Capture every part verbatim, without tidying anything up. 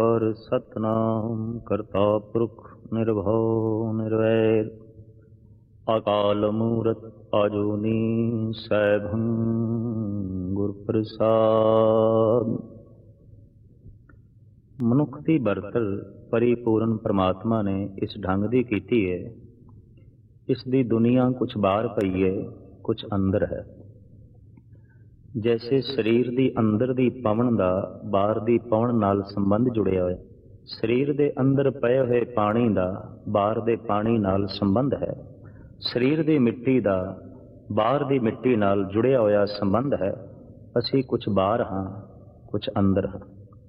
और सतनाम करता पुरख निर्भव निर्वैर अकाल मूरत आजूनी सैभं गुर प्रसाद। मनुख की बरतर परिपूर्ण परमात्मा ने इस ढंग दी कीती है। इस दी दुनिया कुछ बाहर पई है, कुछ अंदर है। जैसे शरीर दी अंदर दी पवन दा बाहर दी पवन नाल संबंध जुड़िया है, शरीर दे अंदर पए हुए पानी दा बाहर दे पानी नाल संबंध है। शरीर दी मिट्टी दा बाहर दी मिट्टी नाल जुड़िया होया संबंध है। असी कुछ बाहर हाँ, कुछ अंदर हाँ।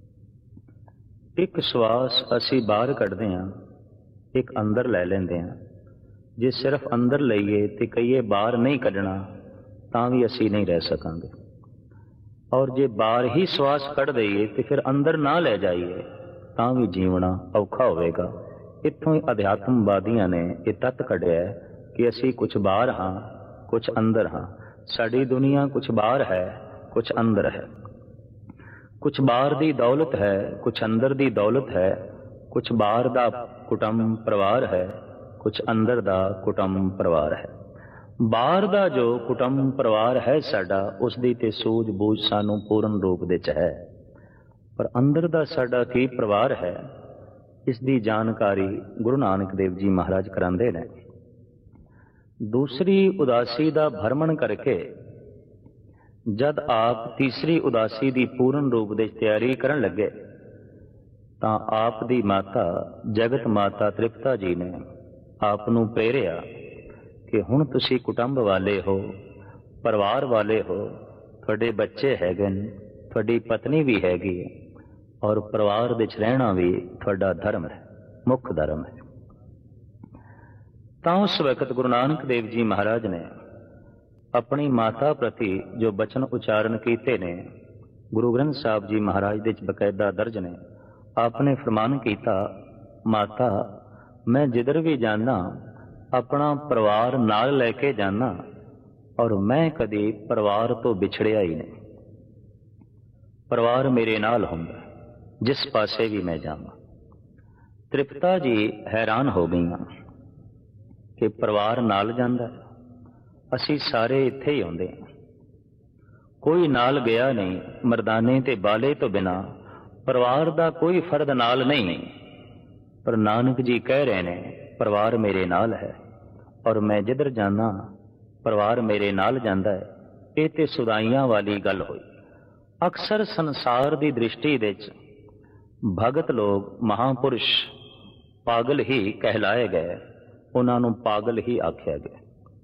एक श्वास असी बाहर कढ़दे हाँ, एक अंदर लै लेंदे हाँ। जे सिर्फ अंदर लईए ते कहीए बाहर नहीं कढ़ना तां भी असी नहीं रह सकांगे। और जे बाहर ही श्वास कढ़ दईए तो फिर अंदर ना ले जाइए तां भी जीवना औखा होवेगा। इत्थों ही अध्यात्मवादियों ने यह तत्त कढ़िया है कि असी कुछ बाहर हाँ, कुछ अंदर हाँ। साडी दुनिया कुछ बाहर है, कुछ अंदर है। कुछ बाहर दी दौलत है, कुछ अंदर दी दौलत है। कुछ बाहर दा कुटुंब परिवार है, कुछ अंदर दा कुटुंब परिवार है। बाहर दा जो कुटुंब परिवार है साडा, उस दी ते सूझ बूझ सानू पूर्ण रूप दे च है। पर अंदर दा साडा की परिवार है, इस दी जानकारी गुरु नानक देव जी महाराज करांदे ने। दूसरी उदासी दा भ्रमण करके जद आप तीसरी उदासी दी पूर्ण रूप दे तैयारी करन लगे तां आप दी माता जगत माता तृप्ता जी ने आप नू प्रेरिया कि हुण तुसी कुटुंब वाले हो, परिवार वाले हो, तुहाडे बच्चे हैगे ने, तुहाडी पत्नी भी हैगी है और परिवार विच रहना भी तुहाडा धर्म है, मुख धर्म है। तां उस वक्त गुरु नानक देव जी महाराज ने अपनी माता प्रति जो बचन उच्चारण कीते ने, गुरु ग्रंथ साहब जी महाराज दे बकायदा दर्ज ने। आपने फरमान कीता, माता मैं जिधर भी जाना अपना परिवार नाल लैके जाना और मैं कदी परिवार तो बिछड़िया ही नहीं। परिवार मेरे नाल हुंदा जिस पासे भी मैं जावां। तृप्ता जी हैरान हो गईयां कि परिवार नाल जांदा, असी सारे इत्थे ही आउंदे हां, कोई नाल गया नहीं। मर्दाने ते बाले तो बिना परिवार दा कोई फर्द नाल नहीं। पर नानक जी कह रहे ने परिवार मेरे नाल है और मैं जिधर जाना परिवार मेरे नाल जांदा है। ये ते सुदाइयां वाली गल होई। अक्सर संसार दी दृष्टि विच भगत लोग महापुरुष पागल ही कहलाए गए, उन्हां नूं पागल ही आख्या गया।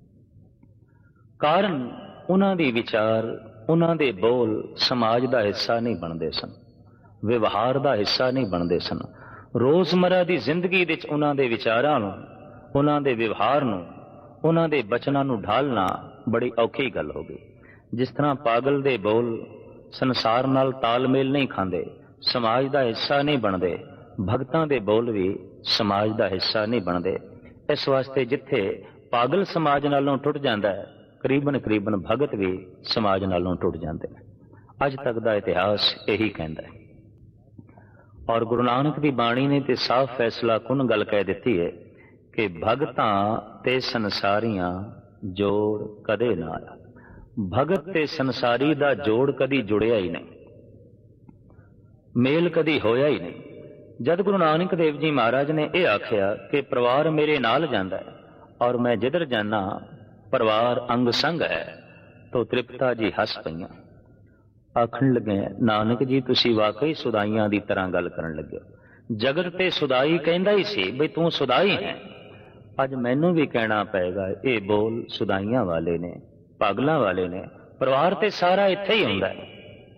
कारण उन्हां दी विचार, उन्हां दे बोल समाज दा हिस्सा नहीं बनदे सन, व्यवहार दा हिस्सा नहीं बनदे सन। रोजमर्रा दी जिंदगी विच उन्हां दे विचारां नूं, उन्हां दे व्यवहार नूं, उन्हां दे बचनां नूं ढालना बड़ी औखी गल हो गई। जिस तरह पागल दे बोल संसार नाल तालमेल नहीं खांदे, समाज दा हिस्सा नहीं बनदे, भगतां दे बोल भी समाज दा हिस्सा नहीं बनदे। इस वास्ते जिथे पागल समाज नालों टुट जांदा है, करीबन करीबन भगत भी समाज नालों टुट जाते हैं। अज तक का इतिहास यही कहता है। और गुरु नानक की बाणी ने तो साफ फैसला कुन गल कह दी है कि भगतां ते संसारियां जोड़ कदे ना आया। भगत ते संसारी दा जोड़ कदी जुड़िया ही नहीं, मेल कदी होया ही नहीं। जद गुरु नानक देव जी महाराज ने यह आख्या कि परिवार मेरे नाल जांदा है और मैं जिधर जाना परिवार अंग संग है, तो तृप्ता जी हस पईयां। आखण लगे, नानक जी तुसी वाकई सुदाइयां दी तरह गल करन लगे। जगत ते सुदाई कहंदा ही सी बई तू सुदाई है। अज मैनू भी कहना पेगा, ये बोल सुदाइयां वाले ने, पागलां वाले ने। परिवार ते सारा इत्थे ही हुंदा है।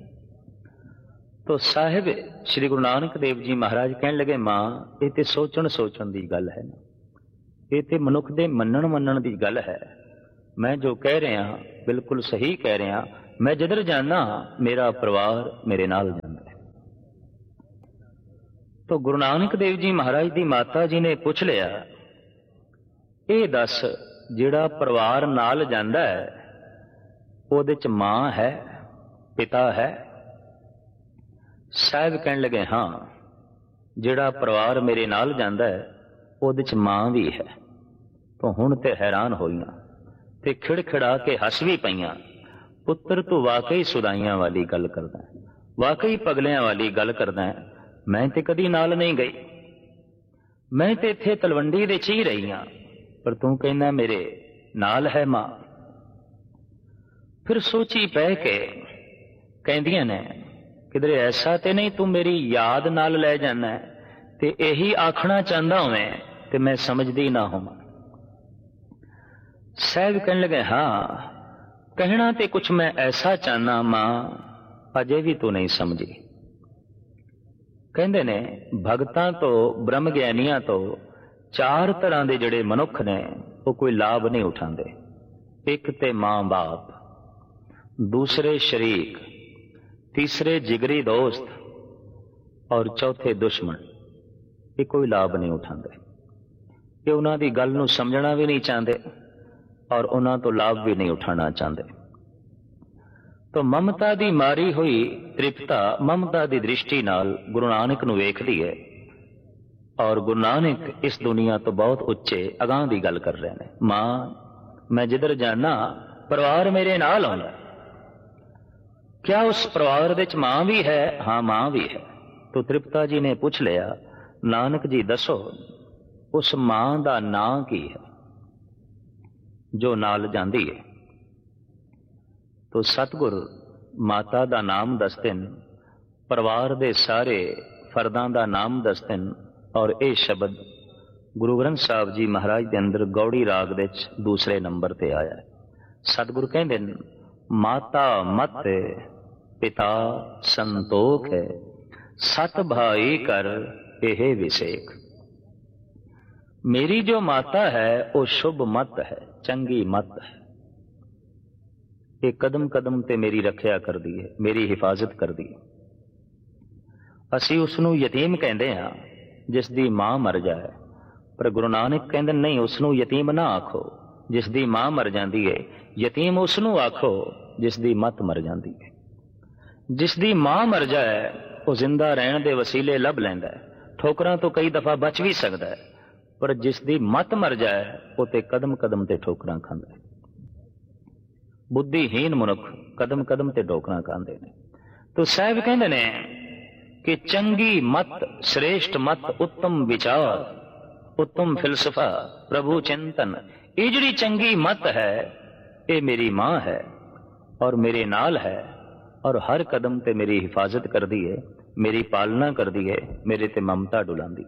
तो साहिब श्री गुरु नानक देव जी महाराज कहन लगे, मां ये ते सोचण सोचण दी गल है, ये ते मनुख दे मनण मनण दी गल है। मैं जो कह रहा बिल्कुल सही कह रहा। मैं जिधर जाना मेरा परिवार मेरे नाल जाता है। तो गुरु नानक देव जी महाराज दी माता जी ने पूछ लिया, ये दस जिहड़ा परिवार नाल जांदा है उहदे च मां है, पिता है? साहब कहन लगे, हाँ ਜਿਹੜਾ ਪਰਿਵਾਰ ਮੇਰੇ ਨਾਲ ਜਾਂਦਾ ਹੈ ਉਹਦੇ ਚ ਮਾਂ ਵੀ ਹੈ। ਤੂੰ ਹੁਣ ਤੇ ਹੈਰਾਨ ਹੋਈਆਂ ਤੇ ਖਿੜਖਿੜਾ ਕੇ ਹੱਸ ਵੀ ਪਈਆਂ। ਪੁੱਤਰ ਤੂੰ ਵਾਕਈ ਸੁਦਾਈਆਂ ਵਾਲੀ ਗੱਲ ਕਰਦਾ, ਵਾਕਈ ਪਗਲਿਆਂ ਵਾਲੀ ਗੱਲ ਕਰਦਾ। ਮੈਂ ਤੇ ਕਦੀ ਨਾਲ ਨਹੀਂ ਗਈ, ਮੈਂ ਤੇ ਇੱਥੇ ਤਲਵੰਡੀ ਦੇ ਚ ਹੀ ਰਹੀ ਹਾਂ, ਪਰ ਤੂੰ ਕਹਿੰਦਾ ਮੇਰੇ ਨਾਲ ਹੈ ਮਾਂ। ਫਿਰ ਸੋਚੀ ਪੈ ਕੇ ਕਹਿੰਦੀਆਂ ਨੇ ਕਿਧਰੇ ਐਸਾ ਤੇ ਨਹੀਂ ਤੂੰ ਮੇਰੀ ਯਾਦ ਨਾਲ ਲੈ ਜਾਣਾ ਤੇ ਇਹੀ ਆਖਣਾ ਚਾਹੁੰਦਾ ਹੋਵੇਂ ਤੇ ਮੈਂ ਸਮਝਦੀ ਨਾ ਹੋਵਾਂ। ਸਾਹਿਬ ਕਹਿਣ ਲਗੇ ਹਾਂ ਕਹਿਣਾ ਤੇ ਕੁਛ ਮੈਂ ਐਸਾ ਚਾਹਨਾ ਮਾਂ, ਅਜੇ ਵੀ ਤੂੰ ਨਹੀਂ ਸਮਝੀ। ਕਹਿੰਦੇ ਨੇ ਭਗਤਾਂ ਤੋਂ ਬ੍ਰਹਮ ਗਿਆਨੀਆਂ ਤੋਂ ਚਾਰ ਤਰ੍ਹਾਂ ਦੇ ਜਿਹੜੇ ਮਨੁੱਖ ਨੇ ਉਹ ਕੋਈ ਲਾਭ ਨਹੀਂ ਉਠਾਉਂਦੇ। ਇੱਕ ਤੇ ਮਾਂ ਬਾਪ, ਦੂਸਰੇ ਸ਼ਰੀਕ, ਤੀਸਰੇ ਜਿਗਰੀ ਦੋਸਤ ਔਰ ਚੌਥੇ ਦੁਸ਼ਮਣ। ਇਹ ਕੋਈ ਲਾਭ ਨਹੀਂ ਉਠਾਉਂਦੇ, ਇਹ ਉਹਨਾਂ ਦੀ ਗੱਲ ਨੂੰ ਸਮਝਣਾ ਵੀ ਨਹੀਂ ਚਾਹੁੰਦੇ ਔਰ ਉਹਨਾਂ ਤੋਂ ਲਾਭ ਵੀ ਨਹੀਂ ਉਠਾਉਣਾ ਚਾਹੁੰਦੇ। ਤਾਂ ਮਮਤਾ ਦੀ ਮਾਰੀ ਹੋਈ ਤ੍ਰਿਪਤਾ ਮਮਤਾ ਦੀ ਦ੍ਰਿਸ਼ਟੀ ਨਾਲ ਗੁਰੂ ਨਾਨਕ ਨੂੰ ਵੇਖਦੀ ਹੈ ਔਰ ਗੁਰੂ ਨਾਨਕ ਇਸ ਦੁਨੀਆ ਤੋਂ ਬਹੁਤ ਉੱਚੇ ਅਗਾਂਹ ਦੀ ਗੱਲ ਕਰ ਰਹੇ ਨੇ। ਮਾਂ ਮੈਂ ਜਿੱਧਰ ਜਾਣਾ ਪਰਿਵਾਰ ਮੇਰੇ ਨਾਲ ਆਉਂਦਾ। ਕਿਆ ਉਸ ਪਰਿਵਾਰ ਵਿੱਚ ਮਾਂ ਵੀ ਹੈ? ਹਾਂ ਮਾਂ ਵੀ ਹੈ। ਤੋ ਤ੍ਰਿਪਤਾ ਜੀ ਨੇ ਪੁੱਛ ਲਿਆ ਨਾਨਕ ਜੀ ਦੱਸੋ ਉਸ ਮਾਂ ਦਾ ਨਾਂ ਕੀ ਹੈ ਜੋ ਨਾਲ ਜਾਂਦੀ ਹੈ? ਤੋ ਸਤਿਗੁਰ ਮਾਤਾ ਦਾ ਨਾਮ ਦੱਸਦੇ ਨੇ, ਪਰਿਵਾਰ ਦੇ ਸਾਰੇ ਫਰਦਾਂ ਦਾ ਨਾਮ ਦੱਸਦੇ ਨੇ ਔਰ ਇਹ ਸ਼ਬਦ ਗੁਰੂ ਗ੍ਰੰਥ ਸਾਹਿਬ ਜੀ ਮਹਾਰਾਜ ਦੇ ਅੰਦਰ ਗੌੜੀ ਰਾਗ ਵਿੱਚ ਦੂਸਰੇ ਨੰਬਰ ਤੇ ਆਇਆ ਹੈ। ਸਤਿਗੁਰ ਕਹਿੰਦੇ ਨੇ ਮਾਤਾ ਮਤ ਪਿਤਾ ਸੰਤੋਖ ਹੈ, ਸਤ ਭਾਈ ਕਰ ਇਹ ਵਿਸੇਕ। ਮੇਰੀ ਜੋ ਮਾਤਾ ਹੈ ਉਹ ਸ਼ੁਭ ਮਤ ਹੈ, ਚੰਗੀ ਮਤ ਹੈ। ਇਹ ਕਦਮ ਕਦਮ ਤੇ ਮੇਰੀ ਰੱਖਿਆ ਕਰਦੀ ਹੈ, ਮੇਰੀ ਹਿਫਾਜ਼ਤ ਕਰਦੀ ਹੈ। ਅਸੀਂ ਉਸ ਨੂੰ ਯਤੀਮ ਕਹਿੰਦੇ ਹਾਂ ਜਿਸ ਦੀ ਮਾਂ ਮਰ ਜਾਏ, ਪਰ ਗੁਰੂ ਨਾਨਕ ਕਹਿੰਦੇ ਨਹੀਂ ਉਸ ਨੂੰ ਯਤੀਮ ਨਾ ਆਖੋ ਜਿਸ ਦੀ ਮਾਂ ਮਰ ਜਾਂਦੀ ਹੈ, ਯਤੀਮ ਉਸ ਨੂੰ ਆਖੋ ਜਿਸ ਦੀ ਮਤ ਮਰ ਜਾਂਦੀ ਹੈ। ਜਿਸ ਦੀ ਮਾਂ ਮਰ ਜਾਏ ਉਹ ਜ਼ਿੰਦਾ ਰਹਿਣ ਦੇ ਵਸੀਲੇ ਲੱਭ ਲੈਂਦਾ ਹੈ, ਠੋਕਰਾਂ ਤੋਂ ਕਈ ਦਫਾ ਬਚ ਵੀ ਸਕਦਾ ਹੈ, ਪਰ ਜਿਸ ਦੀ ਮਤ ਮਰ ਜਾਏ ਉਹ ਤੇ ਕਦਮ ਕਦਮ ਤੇ ਠੋਕਰਾਂ ਖਾਂਦਾ ਹੈ। ਬੁੱਧੀਹੀਨ ਮਨੁੱਖ ਕਦਮ ਕਦਮ ਤੇ ਠੋਕਰਾਂ ਖਾਂਦੇ ਨੇ। ਤੋ ਸਾਹਿਬ ਕਹਿੰਦੇ ਨੇ ਕਿ ਚੰਗੀ ਮਤ, ਸ੍ਰੇਸ਼ਟ ਮਤ, ਉੱਤਮ ਵਿਚਾਰ, ਉੱਤਮ ਫਿਲਸਫਾ, ਪ੍ਰਭੂ ਚਿੰਤਨ, ਇਹ ਜਿਹੜੀ ਚੰਗੀ ਮਤ ਹੈ ਇਹ ਮੇਰੀ ਮਾਂ ਹੈ ਔਰ ਮੇਰੇ ਨਾਲ ਹੈ ਔਰ ਹਰ ਕਦਮ ਤੇ ਮੇਰੀ ਹਿਫਾਜ਼ਤ ਕਰਦੀ ਹੈ, ਮੇਰੀ ਪਾਲਣਾ ਕਰਦੀ ਹੈ, ਮੇਰੇ ਤੇ ਮਮਤਾ ਡੁਲਾਉਂਦੀ।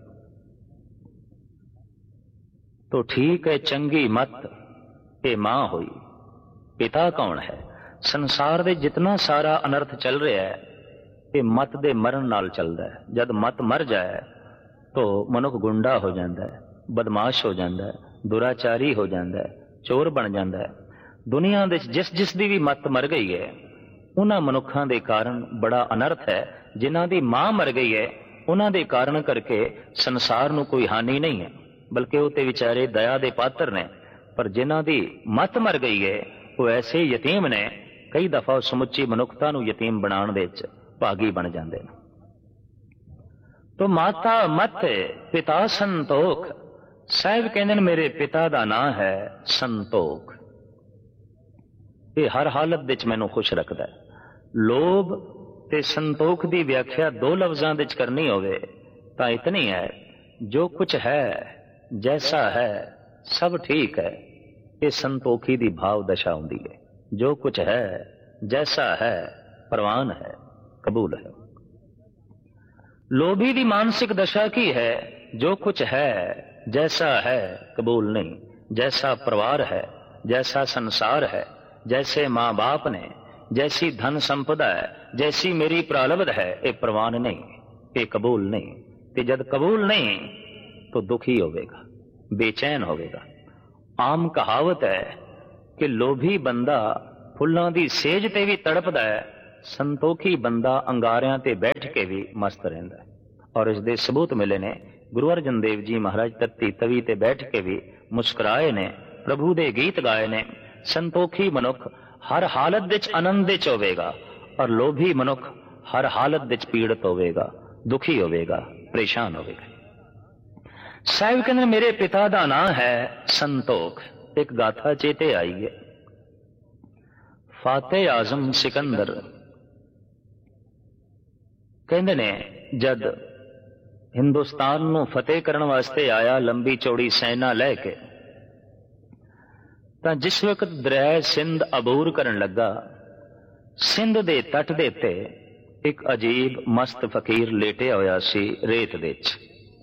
ਤੋ ਠੀਕ ਹੈ ਚੰਗੀ ਮਤ ਇਹ ਮਾਂ ਹੋਈ। ਪਿਤਾ ਕੌਣ ਹੈ? ਸੰਸਾਰ ਦੇ ਜਿਤਨਾ ਸਾਰਾ ਅਨਰਥ ਚੱਲ ਰਿਹਾ ਹੈ ਇਹ ਮਤ ਦੇ ਮਰਨ ਨਾਲ ਚੱਲਦਾ ਹੈ। ਜਦ ਮਤ ਮਰ ਜਾਏ ਤੋ ਮਨੁੱਖ ਗੁੰਡਾ ਹੋ ਜਾਂਦਾ ਹੈ, ਬਦਮਾਸ਼ ਹੋ ਜਾਂਦਾ ਹੈ, ਦੁਰਾਚਾਰੀ ਹੋ ਜਾਂਦਾ ਹੈ, ਚੋਰ ਬਣ ਜਾਂਦਾ ਹੈ। ਦੁਨੀਆ ਦੇ ਜਿਸ ਜਿਸ ਦੀ ਵੀ ਮਤ ਮਰ ਗਈ ਹੈ ਉਹਨਾਂ ਮਨੁੱਖਾਂ ਦੇ ਕਾਰਨ ਬੜਾ ਅਨਰਥ ਹੈ। ਜਿਨ੍ਹਾਂ ਦੀ ਮਾਂ ਮਰ ਗਈ ਹੈ ਉਹਨਾਂ ਦੇ ਕਾਰਨ ਕਰਕੇ ਸੰਸਾਰ ਨੂੰ ਕੋਈ ਹਾਨੀ ਨਹੀਂ ਹੈ, ਬਲਕਿ ਉਹ ਤੇ ਵਿਚਾਰੇ ਦਇਆ ਦੇ ਪਾਤਰ ਨੇ। ਪਰ ਜਿਨ੍ਹਾਂ ਦੀ ਮਤ ਮਰ ਗਈ ਹੈ ਉਹ ਐਸੇ ਯਤੀਮ ਨੇ, ਕਈ ਦਫਾ ਸਮੁੱਚੀ ਮਨੁੱਖਤਾ ਨੂੰ ਯਤੀਮ ਬਣਾਉਣ ਦੇ ਵਿੱਚ ਭਾਗੀ ਬਣ ਜਾਂਦੇ ਨੇ। ਤੋ ਮਾਤਾ ਮਤ ਪਿਤਾ ਸੰਤੋਖ। ਸਾਹਿਬ ਕਹਿੰਦੇ ਨੇ ਮੇਰੇ ਪਿਤਾ ਦਾ ਨਾਂ ਹੈ ਸੰਤੋਖ। ਇਹ ਹਰ ਹਾਲਤ ਵਿੱਚ ਮੈਨੂੰ ਖੁਸ਼ ਰੱਖਦਾ ਹੈ। ਲੋਭ ਤੇ ਸੰਤੋਖ ਦੀ ਵਿਆਖਿਆ ਦੋ ਲਫ਼ਜ਼ਾਂ ਵਿੱਚ ਕਰਨੀ ਹੋਵੇ ਤਾਂ ਇਤਨੀ ਹੈ, ਜੋ ਕੁਛ ਹੈ ਜੈਸਾ ਹੈ ਸਭ ਠੀਕ ਹੈ, ਇਹ ਸੰਤੋਖੀ ਦੀ ਭਾਵ ਦਸ਼ਾ ਹੁੰਦੀ ਹੈ। ਜੋ ਕੁਛ ਹੈ ਜੈਸਾ ਹੈ ਪ੍ਰਵਾਨ ਹੈ, ਕਬੂਲ ਹੈ। ਲੋਭੀ ਦੀ ਮਾਨਸਿਕ ਦਸ਼ਾ ਕੀ ਹੈ? ਜੋ ਕੁਛ ਹੈ जैसा है कबूल नहीं, जैसा परिवार है, जैसा संसार है, जैसे माँ बाप ने, जैसी धन संपदा है, जैसी मेरी प्रारब्ध है, ये प्रवान नहीं, ये कबूल नहीं। ते जद कबूल नहीं तो दुखी होवेगा, बेचैन होवेगा। आम कहावत है कि लोभी बंदा फुल्लां दी सेज ते भी तड़पदा है, संतोखी बंदा अंगारियां ते बैठ के भी मस्त रहिंदा है। और इस दे सबूत मिले ने गुरु अर्जन देव जी महाराज तत्ती तवी ते बैठ के भी मुस्कुराए ने, प्रभु दे गीत गाए ने। संतोखी मनुख हर हालत विच आनंद विच होवेगा और लोभी मनुख हर हालत विच पीड़ित होवेगा, दुखी होवेगा, परेशान होवेगा। साहिब कहते मेरे पिता का नाम है संतोख। एक गाथा चेते आई है, फाते आजम सिकंदर कहते ने जद हिंदुस्तान नूं फतेह करने वास्ते आया लंबी चौड़ी सेना लैके, तां जिस वक्त दरिया सिंध अबूर करन लगा, सिंध दे तट दे ते एक अजीब मस्त फकीर लेटिया होया सी रेत दे च।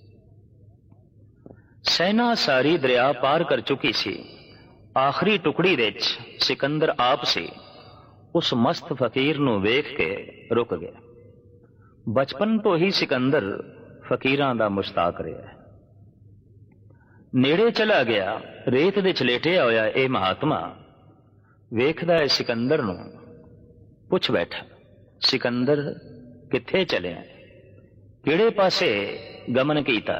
सेना सारी दरिया पार कर चुकी सी, आखिरी टुकड़ी दे च सिकंदर आप सी। उस मस्त फकीर नूं वेख के रुक गया। बचपन तो ही सिकंदर फकीरां दा मुश्ताक रहा है। नेड़े चला गया, रेत दे च लेटिया होया ए महात्मा वेखदा है सिकंदर नूं, पुछ बैठा सिकंदर किथे चले, किहड़े पासे गमन कीता।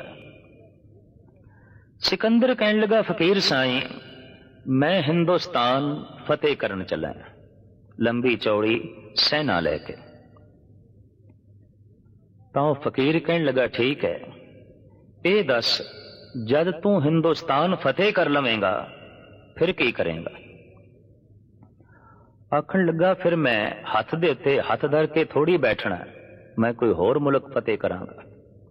सिकंदर कहन लगा फकीर साईं मैं हिंदुस्तान फतेह करन चला, लंबी चौड़ी सेना लेके। तो फकीर कहन लगा ठीक है, ये दस जद तू हिंदुस्तान फतेह कर लवेंगा फिर की करेंगा। आखन लगा फिर मैं हथ दे उत्ते हथ धर के थोड़ी बैठना, मैं कोई होर मुल्क फतेह करांगा।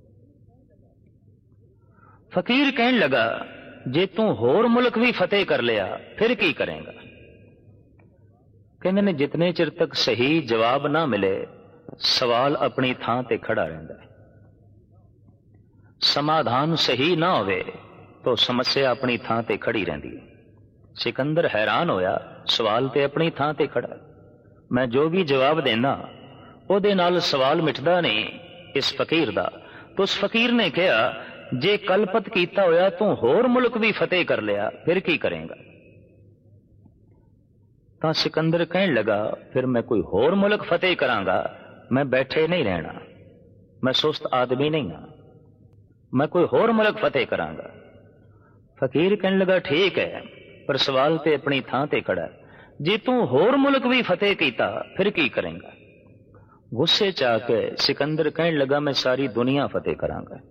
फकीर कहन लगा जे तू होर मुल्क भी फतेह कर लिया फिर की करेंगा। कहने ने जितने चिर तक सही जवाब ना मिले सवाल अपनी थां ते खड़ा रहिंदा है, समाधान सही ना होवे तो समस्या अपनी थां ते खड़ी रहिंदी है। सिकंदर हैरान होया, सवाल ते अपनी थां ते खड़ा, मैं जो भी जवाब देना ओदे नाल सवाल मिटदा नहीं इस फकीर दा। तो उस फकीर ने कहा जे कलपत कीता होया तू होर मुल्क भी फतेह कर लिया फिर की करेंगा। तां सिकंदर कहन लगा फिर मैं कोई होर मुल्क फतेह करांगा, मैं बैठे नहीं रहना, मैं सुस्त आदमी नहीं हाँ, मैं कोई होर मुल्क फतेह करांगा। फकीर कहन लगा ठीक है, पर सवाल ते अपनी थां ते खड़ा, जे तू होर मुल्क भी फतेह कीता फिर की करेंगा। गुस्से च आके सिकंदर कहन लगा मैं सारी दुनिया फतेह करांगा,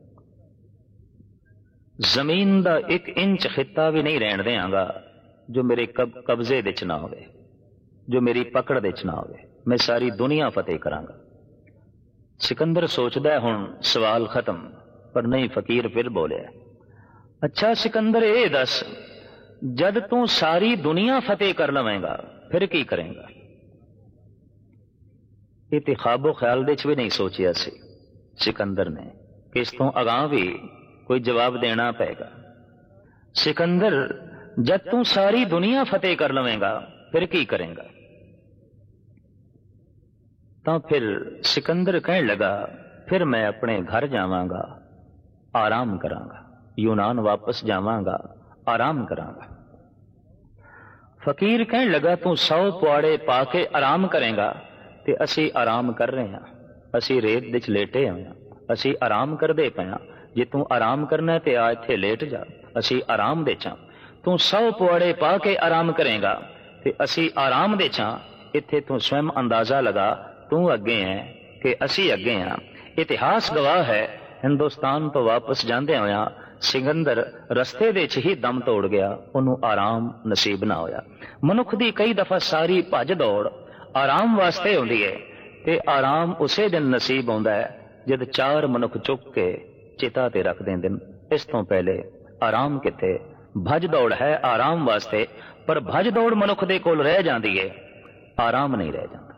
जमीन दा एक इंच खिता भी नहीं रहन देंगा जो मेरे कब कब्जे विच ना होवे, जो मेरी पकड़ विच ना होवे, मैं सारी दुनिया फतेह करांगा। सिकंदर सोचदा है हुण सवाल खत्म, पर नहीं फकीर फिर बोलिया अच्छा सिकंदर ये दस जद तू सारी दुनिया फतेह कर लवेंगा फिर की करेंगा। ये ते ख्वाबो ख्याल दे च भी नहीं सोचिया सी सिकंदर ने कि इस तो अगां भी कोई जवाब देना पेगा। सिकंदर जब तू सारी दुनिया फतेह कर लवेंगा फिर की करेंगा। तो फिर सिकंदर कहने लगा फिर मैं अपने घर जावांगा, आराम करांगा, यूनान वापस जावांगा, आराम करांगा। फकीर कहने लगा तू सौ पुआड़े पाके आराम करेंगा ते असी आराम कर रहे हैं, असी रेत विच लेटे हुए हैं, असी आराम करदे पे हां। जे तू आराम करना है ते आ इत्थे लेट जा, असी आराम दे चा। तू सौ पुआड़े पा के आराम करेगा ते असी आराम दे चा, इत्थे तू स्वयं अंदाजा लगा तू अगे है कि असी अगे हाँ। इतिहास गवाह है हिंदुस्तान तो वापस जांदे होया सिकंदर रस्ते दे च ही दम तोड़ गया, उन्होंने आराम नसीब ना होया। मनुख दी कई दफा सारी भज दौड़ आराम वास्ते होंदी है ते आराम उसे दिन नसीब होंदा है जद चार मनुख चुक के चिता ते रख देंदे न। इस तो पहले आराम किथे, भज दौड़ है आराम वास्ते, पर भज दौड़ मनुख दे कोल रह जांदी है, आराम नहीं रह जाता।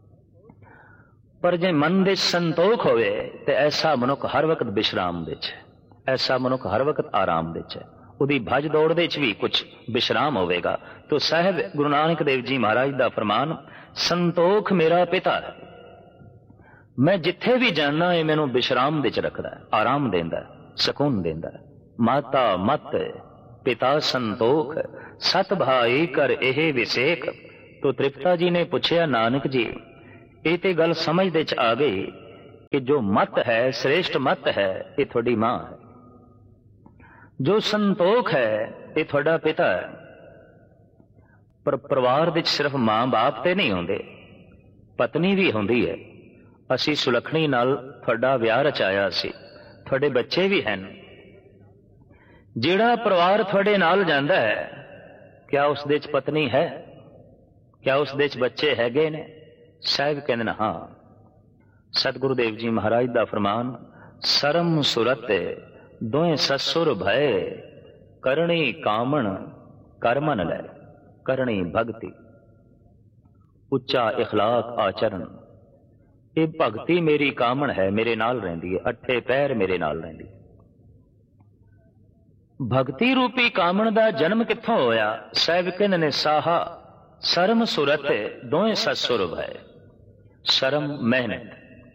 पर जे मन दे संतोख होवे ते ऐसा मनुख हर वक्त विश्राम दे च, ऐसा मनुख हर वक्त आराम दे च, उदी भज दौड़ दे च भी कुछ विश्राम होवेगा। तो साहब गुरु नानक देव जी महाराज दा फरमान, संतोख मेरा पिता है, मैं जिथे भी जाना है मैनू विश्राम दे च रखदा है, आराम देंदा है, सुकून देंदा है। माता मत पिता संतोख, सत भाई कर एहे विसेख। तो तृप्ता जी ने पूछया नानक जी ये ते गल समझ दे च आ गई कि जो मत है श्रेष्ठ मत है ये थोड़ी मां है, जो संतोख है ये थोड़ा पिता है। पर परिवार विच सिर्फ मां बाप ते नहीं होंदे, पत्नी भी होंदी है। असी सुलखणी नाल थोड़ा विआह रचाया सी ਤੁਹਾਡੇ ਬੱਚੇ ਵੀ ਹਨ। ਜਿਹੜਾ ਪਰਿਵਾਰ ਤੁਹਾਡੇ ਨਾਲ ਜਾਂਦਾ ਹੈ, ਕਿਆ ਉਸ ਦੇ ਚ ਪਤਨੀ ਹੈ? ਕਿਆ ਉਸ ਦੇ ਚ ਬੱਚੇ ਹੈਗੇ ਨੇ? ਸਾਹਿਬ ਕਹਿੰਦੇ ਨੇ ਹਾਂ। ਸਤਿਗੁਰੂ ਦੇਵ ਜੀ ਮਹਾਰਾਜ ਦਾ ਫਰਮਾਨ, ਸਰਮ ਸੁਰਤ ਦੋਏ ਸਸੁਰ ਭਏ, ਕਰਣੀ ਕਾਮਣ ਕਰਮਨ ਲੈ, ਕਰਣੀ ਭਗਤੀ। ਉੱਚਾ ਇਖਲਾਕ ਆਚਰਨ, ਇਹ ਭਗਤੀ ਮੇਰੀ ਕਾਮਣ ਹੈ, ਮੇਰੇ ਨਾਲ ਰਹਿੰਦੀ ਹੈ, ਅੱਠੇ ਪੈਰ ਮੇਰੇ ਨਾਲ ਰਹਿੰਦੀ ਹੈ। ਭਗਤੀ ਰੂਪੀ ਕਾਮਣ ਦਾ ਜਨਮ ਕਿੱਥੋਂ ਹੋਇਆ? ਸਾਹਿਬ ਕਹਿੰਦੇ ਨੇ ਸਾਹਾ ਸਰਮ ਸੁਰਤ ਦੋਏ ਸਸੁਰ ਭਏ। ਸ਼ਰਮ ਮਿਹਨਤ,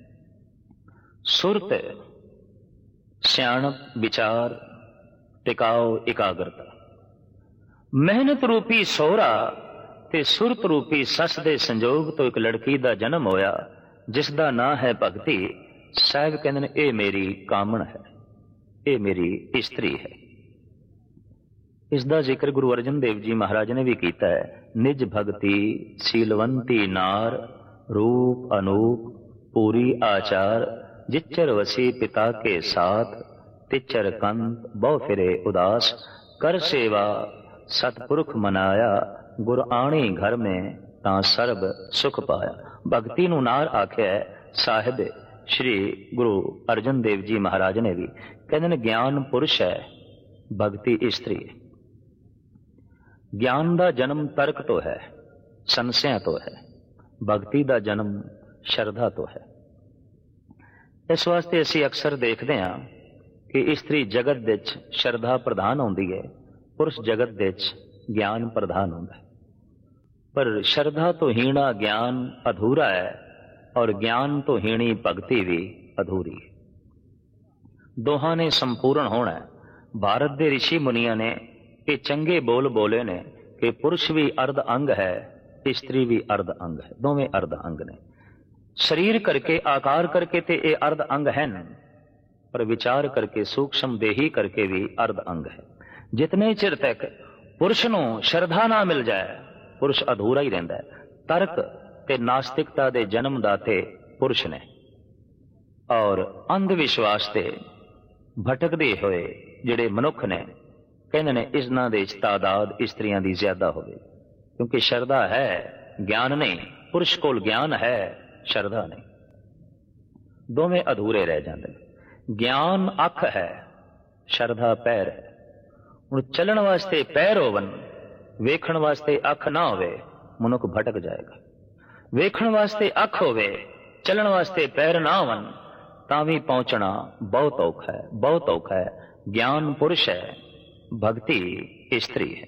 ਸੁਰਤ ਸਿਆਣਪ ਵਿਚਾਰ ਟਿਕਾਓ ਇਕਾਗਰਤਾ। ਮਿਹਨਤ ਰੂਪੀ ਸੋਹਰਾ ਤੇ ਸੁਰਤ ਰੂਪੀ ਸੱਸ ਦੇ ਸੰਜੋਗ ਤੋਂ ਇੱਕ ਲੜਕੀ ਦਾ ਜਨਮ ਹੋਇਆ, ਜਿਸ ਦਾ ਨਾਂ ਹੈ ਭਗਤੀ। ਸਾਹਿਬ ਕਹਿੰਦੇ ਨੇ ਇਹ ਮੇਰੀ ਕਾਮਣ ਹੈ, ਇਹ ਮੇਰੀ ਇਸਤਰੀ ਹੈ। ਇਸ ਦਾ ਜ਼ਿਕਰ ਗੁਰੂ ਅਰਜਨ ਦੇਵ ਜੀ ਮਹਾਰਾਜ ਨੇ ਵੀ ਕੀਤਾ ਹੈ। ਨਿਜ ਭਗਤੀ ਸੀਲਵੰਤੀ ਨਾਰ, रूप अनूप पूरी आचार, जिच्चर वसी पिता के साथ, तिच्चर कंत बहु फिरे उदास, कर सेवा सतपुरख मनाया, गुर आणी घर में तां सर्ब सुख पाया। भगती नूं नार आख्या साहिब श्री गुरु अर्जन देव जी महाराज ने भी। कहते ने ज्ञान पुरुष है, भगती स्त्री है। ज्ञान का जन्म तर्क तो है, संशय तो है, भगती का जन्म शरधा तो है। इस वास्ते असी अक्सर देखते हैं कि स्त्री जगत विच शरधा प्रधान होंदी है, पुरुष जगत विच ज्ञान प्रधान होंदा है। पर शरधा तो हीणा ज्ञान अधूरा है, और ज्ञान तो हीणी भगती भी अधूरी है। दोहां ने संपूर्ण होना है। भारत के ऋषि मुनिया ने ये चंगे बोल बोले ने कि पुरुष भी अर्ध अंग है, स्त्री भी अर्ध अंग है, दोवें अर्ध अंग ने। शरीर करके आकार करके ते ये अर्ध अंग हैं, पर विचार करके सूक्ष्म देही करके भी अर्ध अंग है। जितने चिर तक पुरुष नूं श्रद्धा ना मिल जाए, पुरुष अधूरा ही रहिंदा है। तर्क ते नास्तिकता दे जन्मदाते पुरुष ने, और अंध विश्वास ते भटकदे होए जिहड़े मनुख ने, कहंदे ने इन्हां दे तादाद स्त्रियां दी ज्यादा होवे। क्योंकि श्रद्धा है, ज्ञान नहीं। पुरुष कोल ज्ञान है, श्रद्धा नहीं, दोवें अधूरे रह जाते। ज्ञान अख है, श्रद्धा पैर है। हुण चलण वास्ते पैर होवन, वेखण वास्ते अख ना होवे, मनुख भटक जाएगा। वेखण वास्ते अख होवे, चलण वास्ते पैर ना होवन, तां भी पहुंचना बहुत औखा है, बहुत औखा है। ज्ञान पुरुष है, भक्ति स्त्री है।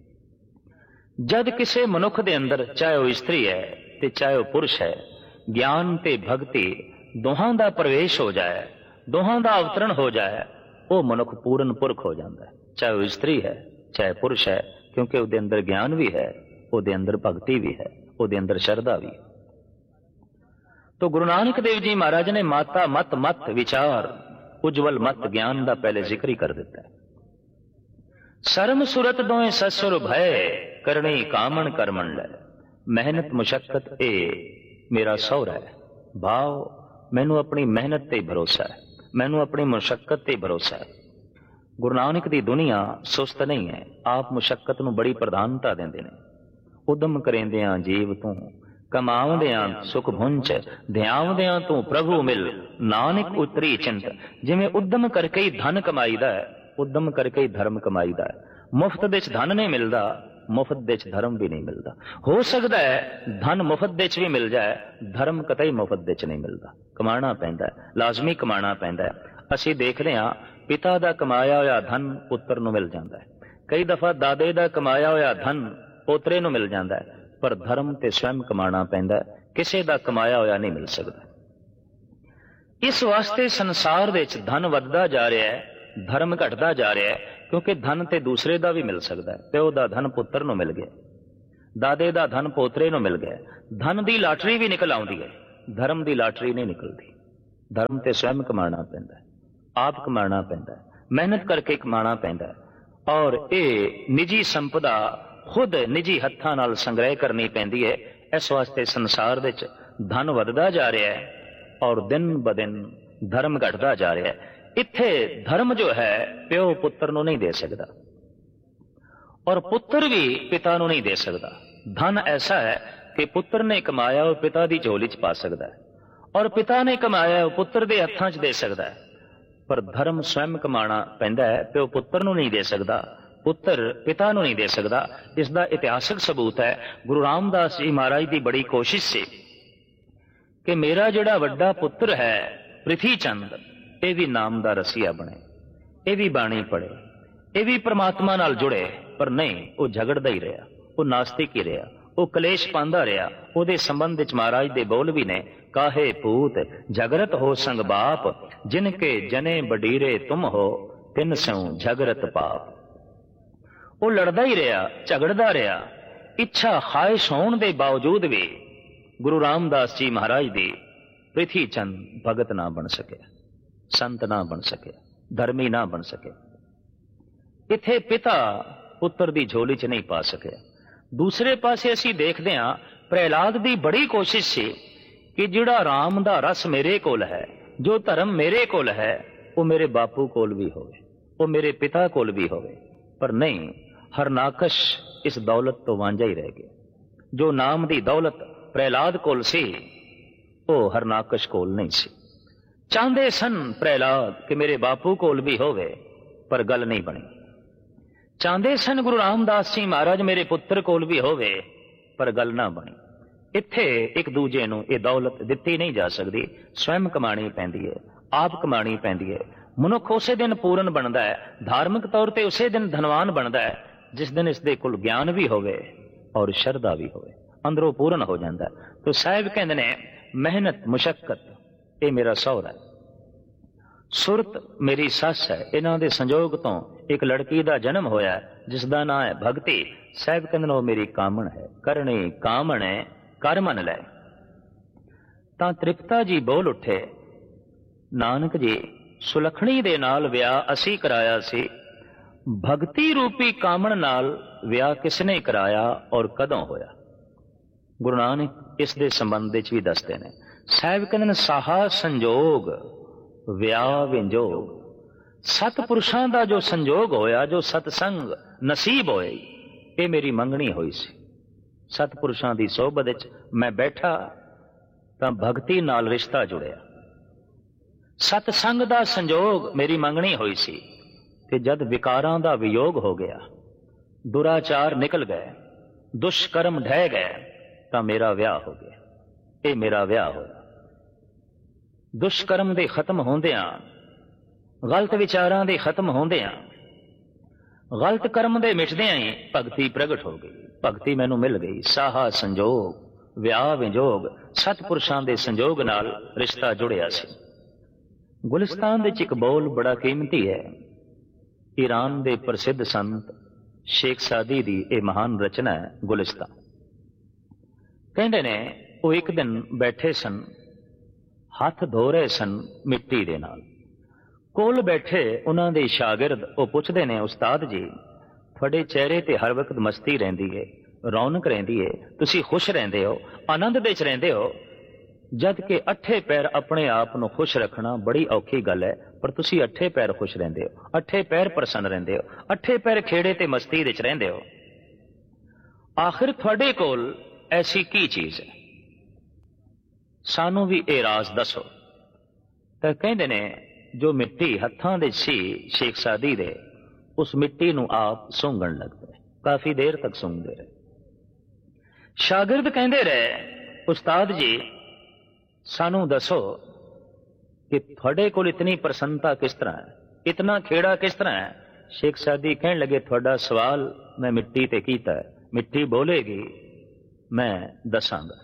जद किसी मनुख दे अंदर, चाहे वह स्त्री है ते चाहे वह पुरुष है, ज्ञान ते भक्ति दोहां दा प्रवेश हो जाए, दोहां दा अवतरण हो जाए, वो मनुख पूर्ण पुरख हो जाता है। चाहे वह स्त्री है चाहे पुरुष है, क्योंकि उसके अंदर ज्ञान भी है, उसके अंदर भक्ति भी है, उसके अंदर श्रद्धा भी है। तो गुरु नानक देव जी महाराज ने माता मत मत विचार उज्जवल मत ज्ञान का पहले जिक्र ही कर दिता है। शर्म सुरत दोए ससुर भय, करनी कामन करमन लै। मेहनत मुशक्कत ए मेरा सौरा है। भाव मैनू अपनी मेहनत ते भरोसा है, मैनू अपनी मुशक्कत ते भरोसा है। गुरु नानक दी दुनिया सुस्त नहीं है, आप मुशक्कत नू बड़ी प्रधानता देंदे ने। उदम करेंदियां जीव तू, कमावदियां सुख भुंच, ध्यावदियां तू प्रभु मिल, नानक उतरी चिंत। जिवें उदम करके ही धन कमाईदा है, उदम करके ही धर्म कमाईदा है। मुफ्त दे च धन नहीं मिलता, मुफ्त दे च धर्म भी नहीं मिलता। हो सकता है धन मुफ्त दे च भी मिल जाए, धर्म कतई मुफ्त दे च नहीं मिलता। कमाना पैंदा है, लाजमी कमाना पैंदा है। असीं देखदे हां पिता दा कमाया होया धन पुत्र नूं मिल जांदा है, कई दफा दादे दा कमाया होया धन पोतरे नूं मिल जांदा है, पर धर्म ते स्वयं कमाना पैंदा है, किसी दा कमाया होया नहीं मिल सकदा। इस वास्ते संसार दे विच धन वधदा जा रहा है, धर्म घटदा जा रहा है, क्योंकि धन ते दूसरे दा भी मिल सकदा है। प्यो दा धन पुत्र नूं मिल गया, दादे दा धन पोतरे नूं मिल गया। धन दी लाटरी भी निकल आउंदी है, धर्म दी लाटरी नहीं निकलती। धर्म ते स्वयं कमाना पैंदा है, आप कमाना पैंदा है, मेहनत करके कमाना पैंदा है। और ये निजी संपदा खुद निजी हत्थां नाल संग्रह करनी पैंदी है। इस वास्ते संसार दे विच धन वधदा जा रहा है और दिन ब दिन धर्म घटदा जा रहा है। इत्थे धर्म जो है प्यो पुत्र नूं नहीं दे सकता, और पुत्र भी पिता नूं नहीं दे सकता। धन ऐसा है कि पुत्र ने कमाया वो पिता दी झोली च पा सकता है, और पिता ने कमाया वो पुत्र दे हत्थां च दे सकता है। पर धर्म स्वयं कमाना पैंदा है, प्यो पुत्र नूं नहीं दे सकता, पुत्र पिता नूं नहीं दे सकता। इसका इतिहासक सबूत है गुरु रामदास जी महाराज की बड़ी कोशिश से कि मेरा जिहड़ा वड्डा पुत्र है पृथ्वी चंद, ये भी नाम दा रसिया बने, ये भी बाणी पढ़े, ये भी परमात्मा नाल जुड़े। पर नहीं, वो झगड़दा ही रहा, वो नास्तिक ही रहा, वो कलेश पांदा रहा। उहदे संबंध विच महाराज दे बोल भी ने, काहे पूत झगरत हो संग बाप, जिनके जने बडीरे तुम हो, तिन स्यों झगरत पाप। वो लड़दा ही रहा, झगड़दा रहा, इच्छा ख्वाहिश होने के बावजूद भी गुरु रामदास जी महाराज दी पृथ्वी चंद भगत ना बन सके, संत ना बन सके, धर्मी ना बन सके। इत्थे पिता पुत्र दी झोली च नहीं पा सके। दूसरे पासे असी देखते हाँ प्रहलाद दी बड़ी कोशिश सी कि जिहड़ा राम दा रस मेरे कोल है, जो धर्म मेरे कोल है, वो मेरे बापू कोल भी होवे, वो मेरे पिता कोल भी होवे। पर नहीं, हरनाकश इस दौलत तो वांझा ही रह गया। जो नाम दी दौलत प्रहलाद कोल सी, वो हरनाकश कोल नहीं सी। चाहते सन प्रहलाद कि मेरे बापू कोल भी होवे, पर गल नहीं बनी। चाहते सन गुरु रामदास जी महाराज मेरे पुत्र कोल भी होवे, पर गल ना बनी। इत्थे एक दूजे नूं ये दौलत दिती नहीं जा सकती, स्वयं कमानी पैंदी है, आप कमानी पैंदी है। मनुख उसे दिन पूर्ण बनता है, धार्मिक तौर पर उसे दिन धनवान बनता है जिस दिन इसके कोल ज्ञान भी होवे और श्रद्धा भी होवे, अंदरों पूर्ण हो जाता है। तो साहिब कहते ने मेहनत मुशक्कत ये मेरा सौरा है, सुरत मेरी सस है। इन्हां दे संजोग तो एक लड़की का जन्म होया जिसका नाम है भगती। साहिब कहते वो मेरी कामण है, करनी कामण है, कर मन लै। तां तृप्ता जी बोल उठे, नानक जी सुलखणी दे नाल विआह असी कराया सी, भगती रूपी कामण नाल विआह किसने कराया और कदों होया? गुरु नानक इस दे संबंध विच भी दसदे ने। साहिब कहते साहा संजोग विआह विंजोग। सतपुरुषां दा जो संजोग होया, जो सतसंग नसीब होए, ये मेरी मंगनी हुई सी। सतपुरुषां दी सोबत विच मैं बैठा तां भगती नाल रिश्ता जुड़िया, सतसंग दा संजोग मेरी मंगनी हुई सी। ते जद विकारां दा वियोग हो गया, दुराचार निकल गए, दुष्कर्म ढह गए, तां मेरा विआह हो गया। ये मेरा विआह होया। दुष्कर्म दे खत्म होंदियां, गलत विचारां दे खत्म होंदियां, गलत कर्म दे मिटदियां ही भगती प्रगट हो गई, भगती मैनू मिल गई। साहा संजोग विआह विजोग, सतपुरुषां दे संजोग नाल रिश्ता जुड़िया सी। गुलिस्तान दे एक बोल बड़ा कीमती है। ईरान दे प्रसिद्ध संत शेख सादी दी ये महान रचना है गुलिस्तान। कहते ने वो एक दिन बैठे सन, हाथ धो रहे सन मिट्टी दे नाल। कोल बैठे उन्हां दे शागिर्द वो पुछदे ने, उस्ताद जी थोड़े चेहरे ते हर वक्त मस्ती रहिंदी है, रौनक रहिंदी है, तुसी खुश रहिंदे हो, आनंद विच रहिंदे हो, जद के अठे पैर अपने आप नूं खुश रखना बड़ी औखी गल है, पर तुसी अठे पैर खुश रहिंदे हो, अठे पैर प्रसन्न रहिंदे हो, अठे पैर खेड़े ते मस्ती विच रहिंदे हो। आखिर थोड़े कोल ऐसी की चीज है, सानू भी ये राज दसो। तो कहते ने जो मिट्टी हत्थां दे सी शेख सादी दे, उस मिट्टी नूं आप सूंघण लग पे, काफी देर तक सूंघते रहे। शागिर्द कहते रहे, उस्ताद जी सानू दसो कि थोड़े कोल इतनी प्रसन्नता किस तरह है, इतना खेड़ा किस तरह है? शेख सादी कहने लगे, थोड़ा सवाल मैं मिट्टी ते कीता है, मिट्टी बोलेगी मैं दसांगा।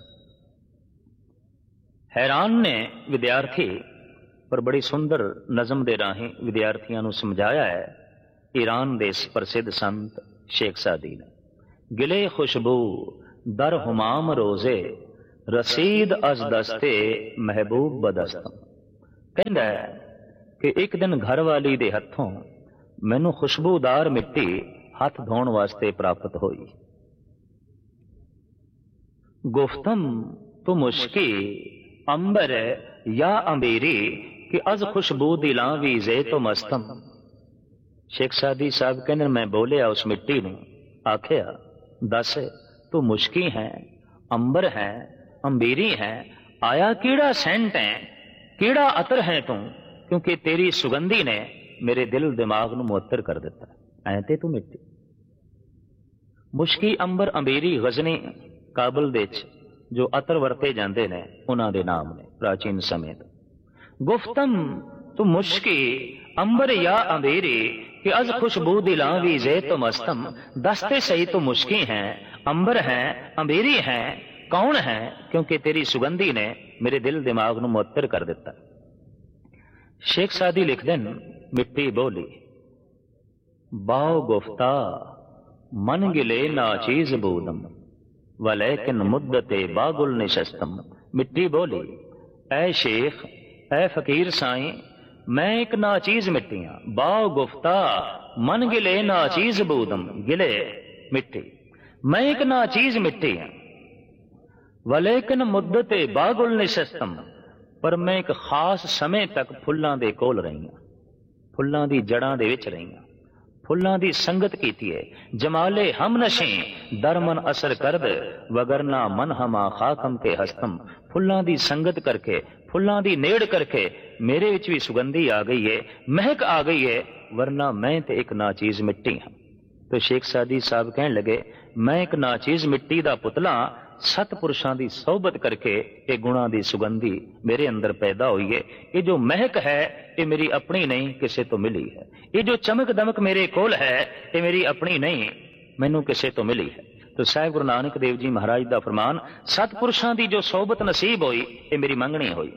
हैरान ने विद्यार्थी, पर बड़ी सुंदर नज़म दे राही विद्यार्थियों को समझाया है ईरान दे प्रसिद्ध संत शेख सादी ने। गिले खुशबू दर हुमाम रोजे, रसीद अज दस्ते महबूब बदस्तम। कहता है कि एक दिन घर वाली दे हथों मैनू खुशबूदार मिट्टी हाथ धोण वास्ते प्राप्त हुई। गुफ्तम तु मुश्की अंबर या अंबेरी, कि अज खुशबू दी लावी जे तो मस्तम। शेख सादी साहब कहने मैं बोलिया उस मिट्टी नूं, आखिया दस तू मुश्की है, अंबर है, अंबीरी है, आया कीड़ा सेंट है, कीड़ा अतर है तू, क्योंकि तेरी सुगंधी ने मेरे दिल दिमाग नूं मुअत्तर कर दिता। ऐ ते तू मिट्टी। मुश्की, अंबर, अंबीरी गजनी काबल दे जो अतर वरते जाते ने उन्हां दे नाम ने प्राचीन समय तो। गुफ्तम तू मुश्की अंबर या अंबेरी कि अज खुशबू दी लावी जे तो मस्तम। दसते सही तो मुश्की है, अंबर है, अंबेरी है, कौन है, क्योंकि तेरी सुगंधी ने मेरे दिल दिमाग नूं मुअत्तर कर दिता। शेख सादी लिख देन मिट्टी बोली बाओ गुफ्ता मन गिले ना चीज बूदम वलैकिन मुद्दते बागुल निशस्तम। मिट्टी बोली ऐ शेख, ऐ फकीर साईं, मैं एक नाचीज मिट्टी हाँ। बाओ गुफ्ता मन गिले नाचीज बूदम, गिले मिट्टी, मैं एक नाचीज मिट्टी हाँ। वलैकिन मुद्दते बागुल निशस्तम, पर मैं एक खास समय तक फुल्लां दे कोल रही हाँ, फुल्लां दी जड़ां दे विच रही हाँ, फुल्लां दी संगत कीती है। जमाले हम नशे दरमन असर करद वगरना मन हमा खाकम के हस्तम। फुल्लां दी संगत करके, फुल्लां दी नेड़ करके मेरे विच भी सुगंधी आ गई है, महक आ गई है, वरना मैं ते एक नाचीज मिट्टी हाँ। तो शेख सादी साहब कहने लगे मैं एक नाचीज मिट्टी दा पुतला, सतपुरुषां दी सोहबत करके ये गुणा दी सुगंधी मेरे अंदर पैदा हुई है। ये जो महक है ये मेरी अपनी नहीं, किसे तो मिली है। ये जो चमक दमक मेरे कोल है ये मेरी अपनी नहीं, मैनू किसे तो मिली है। तो साहिब गुरु नानक देव जी महाराज दा फरमान, सतपुरुषां दी जो सोहबत नसीब हुई ये मेरी मंगनी हुई,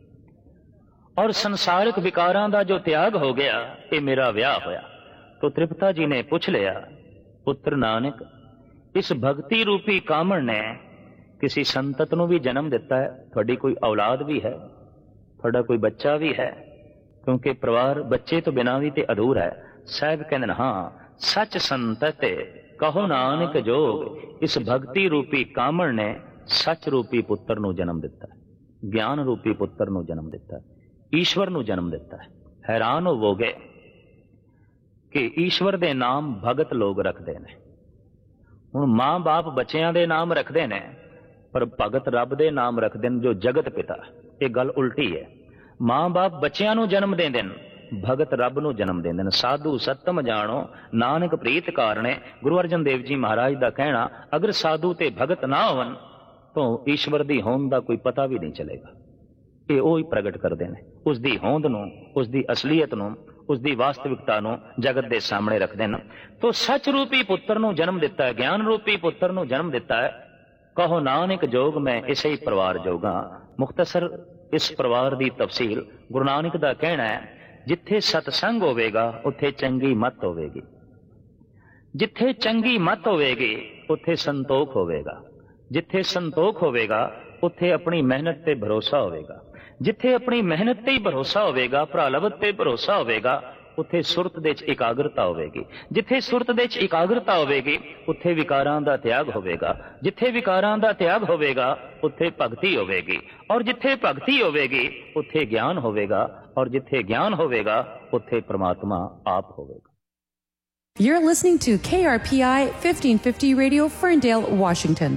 और संसारिक विकारां दा जो त्याग हो गया ये मेरा विआह होया। तो त्रिपता जी ने पूछ लिया पुत्र नानक, इस भक्ति रूपी कामण ने किसी संतत नूं भी जन्म दिता है? थोड़ी कोई औलाद भी है, थोड़ा कोई बच्चा भी है? क्योंकि परिवार बच्चे तो बिना भी ते अधूरा है। साहब कहते हाँ, सच संतत कहो नानक जोग, इस भक्ति रूपी कामण ने सच रूपी पुत्र नूं जन्म दिता है, ज्ञान रूपी पुत्र नूं जन्म दिता है, ईश्वर नूं जन्म दिता है। हैरान होवोगे कि ईश्वर दे नाम भगत लोग रखते हैं। हुण मां बाप बच्चों के नाम रखते हैं, पर भगत रब दे नाम रखते हैं जो जगत पिता। ये गल उल्टी है। मां बाप बच्चों नूं जन्म देंदे ने, भगत रब नूं जन्म देंदे ने। साधु सतम जानो नानक प्रीत कारणे। गुरु अर्जन देव जी महाराज का कहना, अगर साधु ते भगत ना होवन तो ईश्वर दी होंद दा कोई पता भी नहीं चलेगा। ये वो ही प्रगट करते हैं, उसकी होंद नूं, उसकी असलीयत नूं, उसकी वास्तविकता नूं जगत के सामने रखते हैं। तो सच रूपी पुत्र नूं जन्म दिता है, ज्ञान रूपी पुत्र नूं जन्म दिता है। कहो नानक जोग मैं इसे ही परिवार जोगा। मुख्तसर इस परिवार की तफसील गुरु नानक का कहना है, जिथे सतसंग होवेगा उत्थे चंगी मत होवेगी, जिथे चंगी मत होवेगी उत्थे संतोख होवेगा, जिथे संतोख होवेगा उत्थे अपनी मेहनत ते भरोसा होवेगा, जिथे अपनी मेहनत ते ही भरोसा होवेगा, भरालवत ते भरोसा होवेगा, उत्थे सुरत दे च एकाग्रता होवेगी, जिथे सुरत दे च एकाग्रता होवेगी उत्थे विकारां दा त्याग होवेगा, जिथे विकारां दा त्याग होवेगा उत्थे भगती होवेगी, और जिथे भगती होवेगी उत्थे ज्ञान होवेगा, और जिथे ज्ञान होवेगा उत्थे परमात्मा आप होवेगा। You're listening to K R P I fifteen fifty Radio, Ferndale, Washington.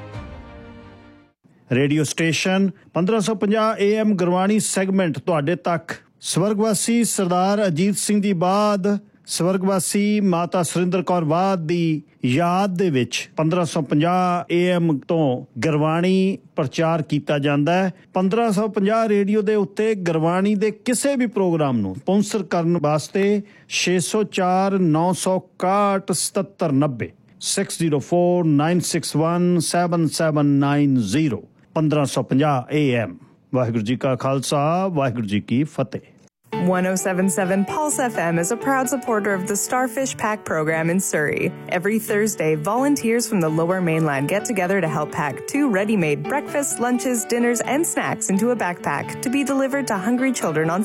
Radio station पंद्रह सौ पचास ए एम गुरबाणी सैगमेंट तुहाडे तक। स्वर्गवासी सरदार अजीत सिंह दी बाद स्वर्गवासी माता सुरिंदर कौर वाद दी याद दे विच पंद्रह सौ पचास ए एम तो गुरबाणी प्रचार किया जाता है। पंद्रह सौ पचास रेडियो दे उत्ते गुरबाणी दे किसी भी प्रोग्राम नूं स्पॉन्सर करने वास्ते छे सौ चार नौ सौ इकाहठ सतहत्तर नब्बे six zero four nine six one seven seven nine zero पंद्रह सौ पचास ए एम। वाहिगुरू जी का खालसा, वाहिगुरू जी की फतेह। one oh seven point seven Pulse F M is a proud supporter of the Starfish Pack program in Surrey. Every Thursday, volunteers from the Lower Mainland get together to help pack two ready-made breakfasts, lunches, dinners, and snacks into a backpack to be delivered to hungry children on